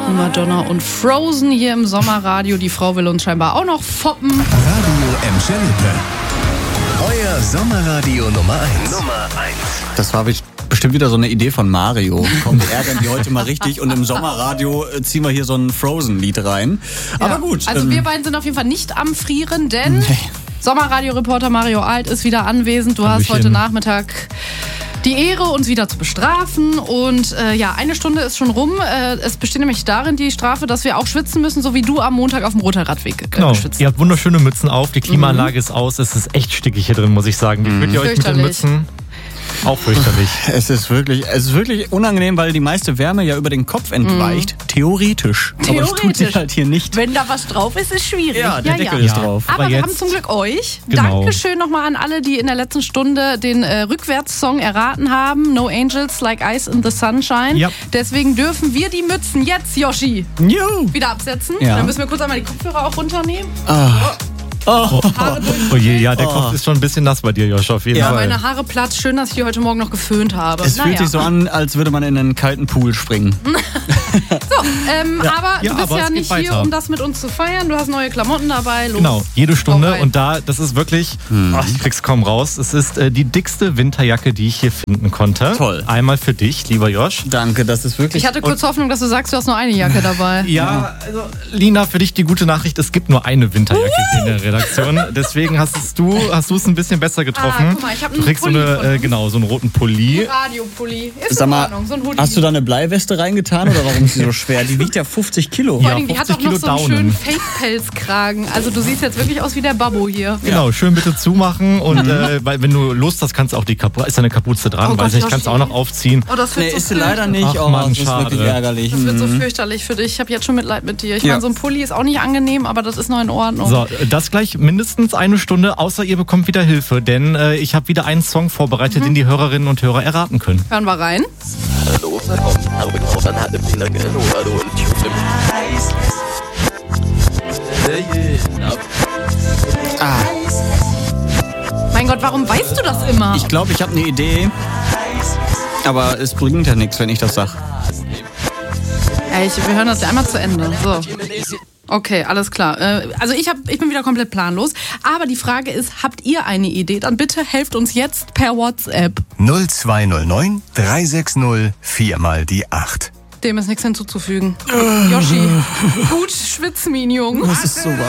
Madonna und Frozen hier im Sommerradio. Die Frau will uns scheinbar auch noch foppen. Radio Emschalippe. Euer Sommerradio Nummer 1. Das war bestimmt wieder so eine Idee von Mario. Komm, wir ärgern die heute mal richtig und im Sommerradio ziehen wir hier so ein Frozen-Lied rein. Aber Ja. gut. Also wir beiden sind auf jeden Fall nicht am Frieren, denn Sommerradio-Reporter Mario Alt ist wieder anwesend. Du hast heute Nachmittag die Ehre, uns wieder zu bestrafen. Und eine Stunde ist schon rum. Es besteht nämlich darin, die Strafe, dass wir auch schwitzen müssen, so wie du am Montag auf dem Rotterradweg geschwitzt. Ihr habt wunderschöne Mützen auf, die Klimaanlage ist aus. Es ist echt stickig hier drin, muss ich sagen. Wie fühlt ihr euch mit den Mützen? Auch fürchterlich. Es ist wirklich unangenehm, weil die meiste Wärme ja über den Kopf entweicht. Theoretisch. Aber das tut sie halt hier nicht. Wenn da was drauf ist, ist schwierig. Ja, der Deckel ist drauf. Aber wir haben zum Glück euch. Genau. Dankeschön nochmal an alle, die in der letzten Stunde den Rückwärtssong erraten haben. No Angels Like Ice in the Sunshine. Ja. Deswegen dürfen wir die Mützen jetzt, Yoshi, Juhu. wieder absetzen. Ja. Dann müssen wir kurz einmal die Kopfhörer auch runternehmen. Haare durch. Oh je, ja, der Kopf ist schon ein bisschen nass bei dir, Josh, auf jeden Ja, Fall. meine Haare platt. Schön, dass ich die heute Morgen noch geföhnt habe. Es fühlt sich so an, als würde man in einen kalten Pool springen. Aber du bist aber ja es geht nicht hier, weiter. um das mit uns zu feiern. Du hast neue Klamotten dabei. Los. Genau, jede Stunde Hau rein. und das ist wirklich, ich krieg's kaum raus, es ist die dickste Winterjacke, die ich hier finden konnte. Toll. Einmal für dich, lieber Josh. Danke, das ist wirklich... Ich hatte kurz Hoffnung, dass du sagst, du hast nur eine Jacke dabei. Ja, also Lina, für dich die gute Nachricht, es gibt nur eine Winterjacke hier in der Redaktion. Deswegen hast du es ein bisschen besser getroffen. guck mal, ich hab du einen kriegst Pulli von uns. so einen roten Pulli. Radiopulli. Ist Sag in mal, Ordnung, so ein Hoodie. hast du da eine Bleiweste reingetan oder warum ist sie so schwer? Die wiegt ja 50 Kilo. Vor allem, die hat 50 auch noch so einen Kilo schönen Daunen. Fake-Pelzkragen. Also du siehst jetzt wirklich aus wie der Babbo hier. Genau, schön bitte zumachen und weil wenn du Lust hast, kannst du auch ist da eine Kapuze dran, Oh Gott, weiß nicht, kannst du auch noch aufziehen. Oh, das wird Nee, so ist sie leider nicht. Ach, Oh, Mann, das ist wirklich schade. ärgerlich. Das wird so fürchterlich für dich. Ich habe jetzt schon Mitleid mit dir. Ich Ja. meine, so ein Pulli ist auch nicht angenehm, aber das ist noch in Ordnung. So, das gleich mindestens eine Stunde, außer ihr bekommt wieder Hilfe, denn ich habe wieder einen Song vorbereitet, den die Hörerinnen und Hörer erraten können. Hören wir rein. Mein Gott, warum weißt du das immer? Ich glaube, ich habe eine Idee. Aber es bringt ja nichts, wenn ich das sag. Wir hören das ja einmal zu Ende. So. Okay, alles klar. Also ich bin wieder komplett planlos. Aber die Frage ist, habt ihr eine Idee? Dann bitte helft uns jetzt per WhatsApp. 0209 360 4 mal die 8. Dem ist nichts hinzuzufügen. Yoshi, gut schwitzen, mein Junge. Das ist so wahr.